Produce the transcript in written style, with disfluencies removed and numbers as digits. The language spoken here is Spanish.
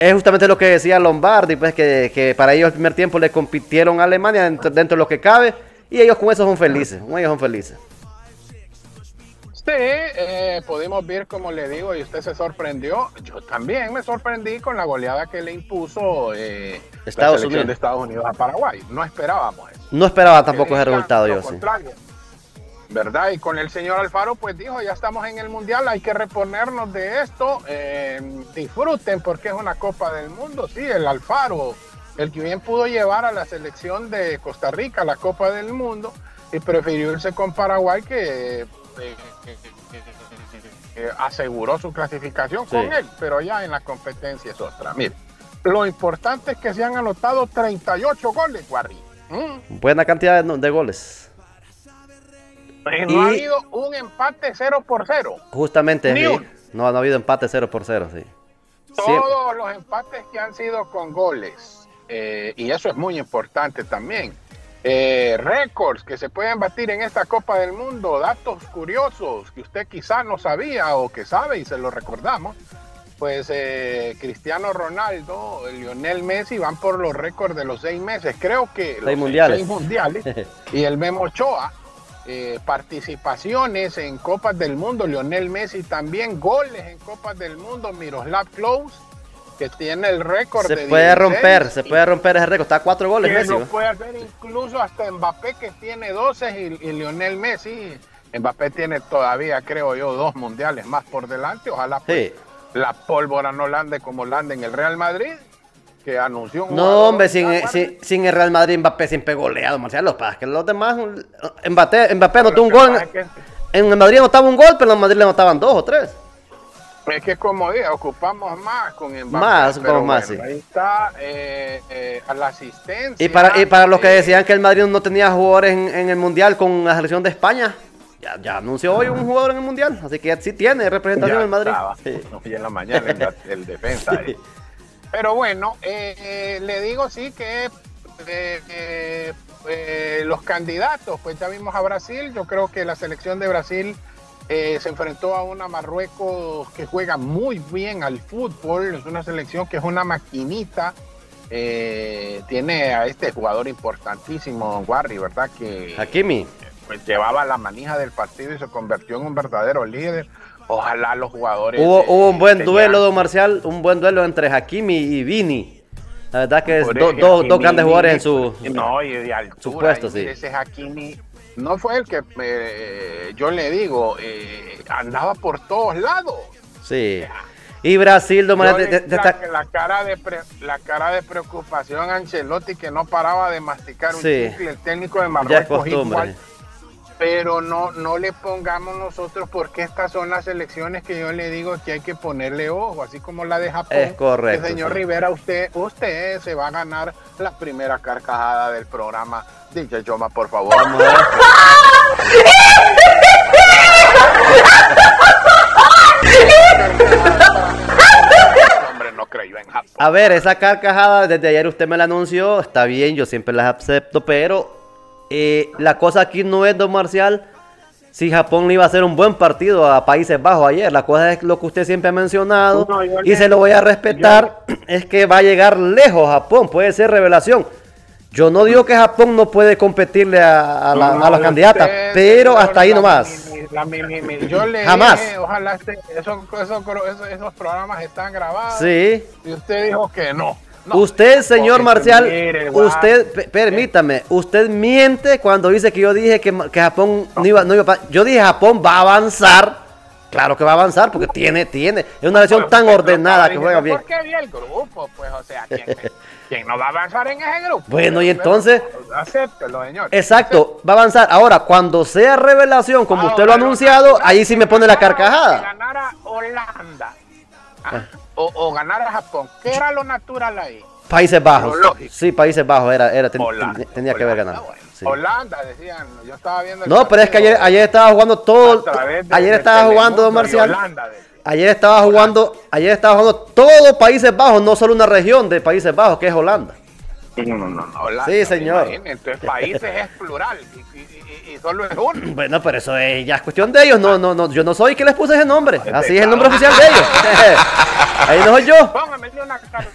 Es justamente lo que decía Lombardi, pues que para ellos el primer tiempo le compitieron a Alemania dentro de lo que cabe y ellos con eso son felices, Sí, pudimos ver, como le digo, y usted se sorprendió. Yo también me sorprendí con la goleada que le impuso la selección de Estados Unidos a Paraguay. No esperábamos eso. No esperaba tampoco ese resultado, yo sí. ¿Verdad? Y con el señor Alfaro, pues dijo, ya estamos en el Mundial, hay que reponernos de esto. Disfruten porque es una Copa del Mundo. Sí, el Alfaro, el que bien pudo llevar a la selección de Costa Rica a la Copa del Mundo y prefirió irse con Paraguay que aseguró su clasificación con él, pero ya en la competencia es otra. Mire, lo importante es que se han anotado 38 goles, Guarri. Buena cantidad de goles. No ha habido un empate 0-0. Justamente, sí. No ha habido empate 0-0, sí. Todos los empates que han sido con goles, y eso es muy importante también. Récords que se pueden batir en esta Copa del Mundo, datos curiosos que usted quizás no sabía o que sabe y se lo recordamos. Pues Cristiano Ronaldo, Lionel Messi van por los récords de los 6 meses, creo que 6 mundiales. 6 mundiales. Y el Memo Ochoa, participaciones en Copas del Mundo, Lionel Messi también, goles en Copas del Mundo, Miroslav Klose, que tiene el récord de 16. Se puede romper ese récord, está a 4 goles Messi. Lo puede hacer incluso hasta Mbappé, que tiene 12, y Lionel Messi. Mbappé tiene todavía, creo yo, 2 mundiales más por delante. Ojalá pues, la pólvora no lande como lande en el Real Madrid, que anunció un No, hombre, sin el Real Madrid Mbappé siempre goleado, Marcial. Para que los demás, Mbappé anotó un gol. En el Madrid anotaba un gol, pero en el Madrid le anotaban 2 o 3. Es que como dije, ocupamos más con Mbappé. Más, sí. Ahí está a la asistencia. Y para los que decían que el Madrid no tenía jugadores en el Mundial con la selección de España, ya anunció hoy un jugador en el Mundial, así que sí tiene representación en el Madrid. Hoy en la mañana el defensa. Pero bueno, le digo sí que los candidatos, pues ya vimos a Brasil. Yo creo que la selección de Brasil se enfrentó a una Marruecos que juega muy bien al fútbol. Es una selección que es una maquinita. Tiene a este jugador importantísimo, Guarri, ¿verdad? Que Hakimi. Pues llevaba la manija del partido y se convirtió en un verdadero líder. Ojalá los jugadores... Hubo un buen duelo, don Marcial, un buen duelo entre Hakimi y Vini. La verdad que es dos grandes jugadores en su puesto, sí. Ese Hakimi no fue el que, yo le digo, andaba por todos lados. Sí. Y Brasil, don Marcial... La cara de preocupación a Ancelotti, que no paraba de masticar un chicle, el técnico de Marruecos igual. Pero no le pongamos nosotros, porque estas son las selecciones que yo le digo que hay que ponerle ojo, así como la de Japón. Es correcto. Señor Rivera, usted se va a ganar la primera carcajada del programa. DJ Yoma, por favor. Hombre, no creyó en Japón. A ver, esa carcajada, desde ayer usted me la anunció, está bien, yo siempre las acepto, pero... la cosa aquí no es, don Marcial, si Japón le iba a hacer un buen partido a Países Bajos ayer. La cosa es lo que usted siempre ha mencionado, y se lo voy a respetar, es que va a llegar lejos Japón, puede ser revelación. Yo no digo que Japón no puede competirle a las candidatas, pero hasta ahí nomás. Yo le dije, ojalá esos programas están grabados. Sí. Y usted dijo que no. Usted, señor Marcial, permítame, usted miente cuando dice que yo dije que Japón no iba yo dije Japón va a avanzar. Claro que va a avanzar porque tiene es una versión tan ordenada que juega bien. Porque vi el grupo, pues, o sea, ¿quién no va a avanzar en ese grupo? Bueno, y entonces, acéptelo, señor. Exacto, va a avanzar. Ahora, cuando sea revelación, como usted lo ha anunciado, ahí sí me pone la carcajada. Si ganara Holanda o ganara Japón, ¿qué era lo natural ahí? Países Bajos. Sí, Países Bajos tenía que haber ganado. Bueno. Sí. Holanda, decían, yo estaba viendo... No, pero es que ayer estaba jugando todo... Ayer estaba jugando, don Marcial. Ayer estaba jugando todo Países Bajos, no solo una región de Países Bajos, que es Holanda. No, Holanda. Sí, señor. Entonces, países es plural y solo es uno. Bueno, pero eso ya es cuestión de ellos. No, yo no soy que les puse ese nombre. Así es el nombre oficial de ellos. Ahí no soy yo. Póngame una